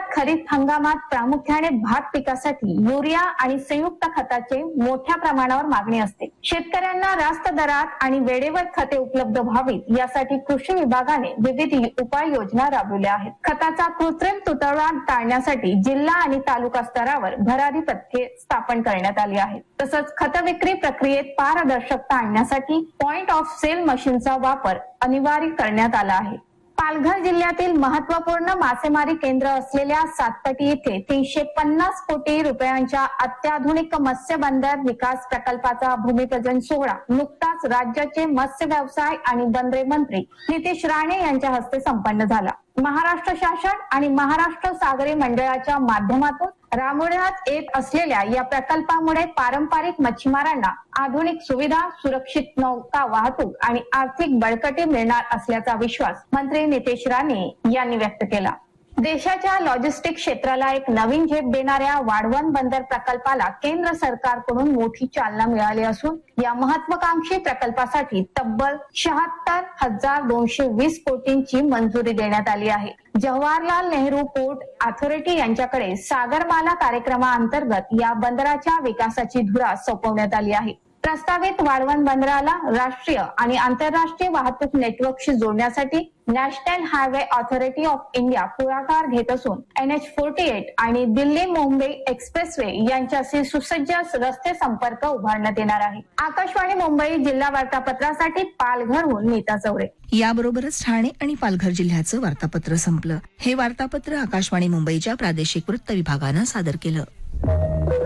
खरीप हंगामात प्रामुख्याने भात पिकासाठी युरिया आणि संयुक्त खताचे मोठ्या प्रमाणावर मागणी असते. शेतकऱ्यांना रास्त दरात आणि वेळेवर खते उपलब्ध व्हावीत यासाठी कृषी विभागाने विविध उपाययोजना राबवल्या आहेत. खताचा कृत्रिम तुटवडा टाळण्यासाठी जिल्हा आणि तालुका स्तरावर भरारी पथके स्थापन करण्यात आली आहेत. तसंच खत विक्री प्रक्रियेत पारदर्शकता आणण्यासाठी पॉइंट ऑफ सेल मशीनचा वापर अनिवार्य करण्यात आला आहे. पालघर जिल्ह्यातील महत्वपूर्ण मासेमारी केंद्र असलेल्या सातपटी येथे 350 कोटी रुपयांच्या अत्याधुनिक मत्स्य बंदर विकास प्रकल्पाचा भूमिपूजन सोहळा नुकताच राज्याचे मत्स्य व्यवसाय आणि बंदरे मंत्री नितेश राणे यांच्या हस्ते संपन्न झाला. महाराष्ट्र शासन आणि महाराष्ट्र सागरी मंडळाच्या माध्यमातून राबवण्यात येत असलेल्या या प्रकल्पामुळे पारंपरिक मच्छीमारांना आधुनिक सुविधा, सुरक्षित नौका वाहतूक आणि आर्थिक बळकटी मिळणार असल्याचा विश्वास मंत्री नितेश राणे यांनी व्यक्त केला. देशाच्या लॉजिस्टिक क्षेत्राला एक नवीन झेप देणाऱ्या वाढवण बंदर प्रकल्पाला केंद्र सरकारकडून मोठी चालना मिळाली असून या महत्वाकांक्षी प्रकल्पासाठी तब्बल 76,220 कोटींची मंजुरी देण्यात आली आहे. जवाहरलाल नेहरू पोर्ट ऑथॉरिटी यांच्याकडे सागरमाला कार्यक्रमाअंतर्गत या बंदराच्या विकासाची धुरा सोपवण्यात आली आहे. प्रस्तावित वाढवण बंदराला राष्ट्रीय आणि आंतरराष्ट्रीय वाहतूक नेटवर्कशी जोडण्यासाठी national highway authority of India पुढाकार घेत असून NH48 आणि दिल्ली मुंबई एक्सप्रेसवे यांच्याशी सुसज्ज रस्ते संपर्क उभारण्यात येणार आहे. आकाशवाणी मुंबई जिल्हा वार्तापत्रासाठी पालघरहून नीता चौरे. याबरोबरच ठाणे आणि पालघर जिल्ह्याचं वार्तापत्र संपलं. हे वार्तापत्र आकाशवाणी मुंबईच्या प्रादेशिक वृत्त विभागानं सादर केलं.